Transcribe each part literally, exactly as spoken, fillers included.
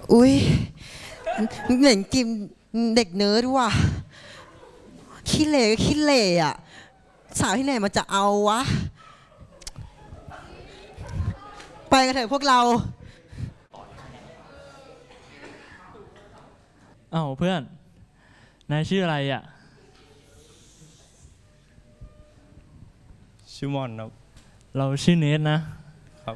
อุ้ยเหมือนกิมเด็กเนิร์ดว่ะขี้เหร่ก็ขี้เหร่อะสาวที่ไหนมันจะเอาวะ ไปกันเถอะพวกเราเอ้าเพื่อนนายชื่ออะไรอ่ะชื่อมอนครับเราชื่อเนทนะครับ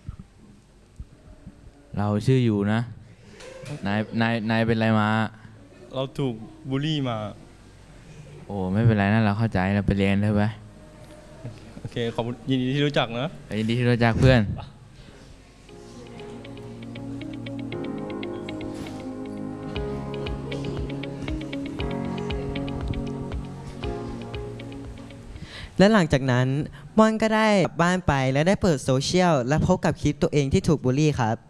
เราชื่ออยู่นะนายนายนายเป็นอะไรมาเราถูกบูลลี่มาโอ้ไม่เป็นไรนะเราเข้าใจเราไปเรียนเถอะไปโอเคขอบคุณยินดีที่รู้จักนะยินดีที่รู้จักเพื่อนและหลังจากนั้นม่อนก็ได้กลับบ้านไปและได้เปิดโซเชียลและพบกับคลิปตัวเองที่ถูกบูลลี่ครับ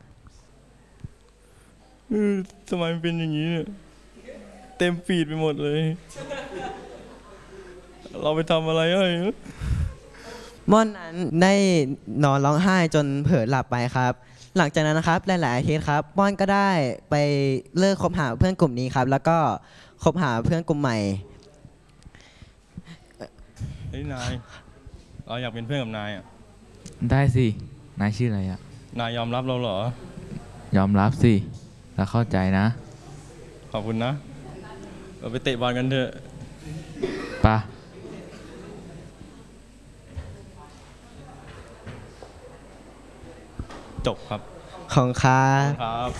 ทำไมมันเป็นอย่างนี้เนี่ยเต็มฟีดไปหมดเลยเราไปทำอะไรให้ม่อนนั้นได้นอนร้องไห้จนเผลอหลับไปครับหลังจากนั้นนะครับหลายๆอาทิตย์ครับม่อนก็ได้ไปเลิกคบหาเพื่อนกลุ่มนี้ครับแล้วก็คบหาเพื่อนกลุ่มใหม่เฮ้ยนายเราอยากเป็นเพื่อนกับนายอ่ะได้สินายชื่ออะไรอ่ะนายยอมรับเราเหรอยอมรับสิเราเข้าใจนะขอบคุณนะเราไปเตะบอลกันเถอะปะจบครับของค้าครับ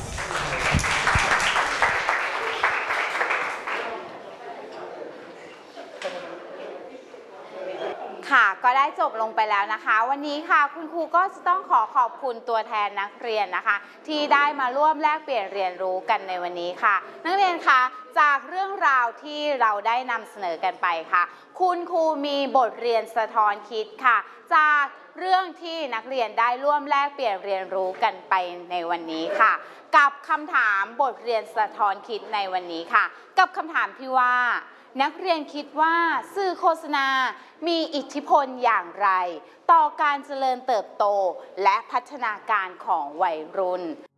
ค่ะก็ได้จบลงไปแล้วนะคะวันนี้ค่ะคุณครูก็จะต้องขอขอบคุณตัวแทนนักเรียนนะคะที่ได้มาร่วมแลกเปลี่ยนเรียนรู้กันในวันนี้ค่ะนักเรียนคะจากเรื่องราวที่เราได้นำเสนอกันไปค่ะคุณครูมีบทเรียนสะท้อนคิดค่ะจากเรื่องที่นักเรียนได้ร่วมแลกเปลี่ยนเรียนรู้กันไปในวันนี้ค่ะกับคำถามบทเรียนสะท้อนคิดในวันนี้ค่ะกับคำถามที่ว่านักเรียนคิดว่าสื่อโฆษณามีอิทธิพลอย่างไรต่อการเจริญเติบโตและพัฒนาการของวัยรุ่น